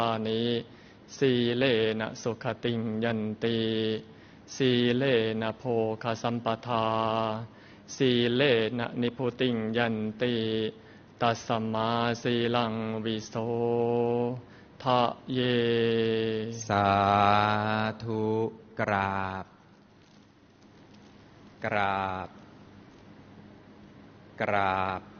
านิสีเลนะสุขติงยันติสีเลนะโภคสัมปทาสีเลนะนิพุติงยันติตัสสมมาสีลังวิโสทะเยสาธุกราบกราบกราบ